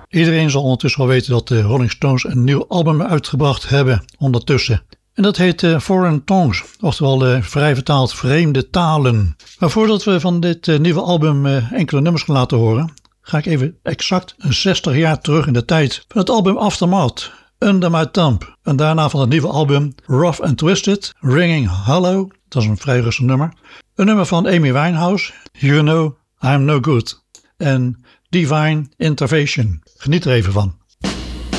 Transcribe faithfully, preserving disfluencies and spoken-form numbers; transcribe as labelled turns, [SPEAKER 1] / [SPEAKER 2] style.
[SPEAKER 1] Iedereen zal ondertussen wel weten dat de Rolling Stones een nieuw album uitgebracht hebben ondertussen. En dat heet uh, Foreign Tongues, oftewel uh, vrij vertaald vreemde talen. Maar voordat we van dit uh, nieuwe album uh, enkele nummers gaan laten horen, ga ik even exact zestig jaar terug in de tijd van het album Aftermath, Under My Thumb. En daarna van het nieuwe album Rough and Twisted, Ringing Hollow, dat is een vrij rustig nummer. Een nummer van Amy Winehouse, You Know I'm No Good. En Divine Intervention. Geniet er even van.